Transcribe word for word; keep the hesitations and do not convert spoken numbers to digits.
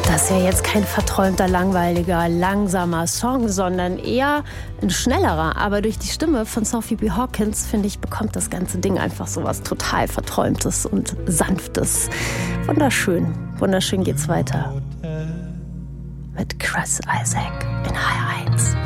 Das ist ja jetzt kein verträumter, langweiliger, langsamer Song, sondern eher ein schnellerer. Aber durch die Stimme von Sophie B. Hawkins, finde ich, bekommt das ganze Ding einfach so was total Verträumtes und Sanftes. Wunderschön. Wunderschön geht's weiter. Mit Chris Isaak in H R eins.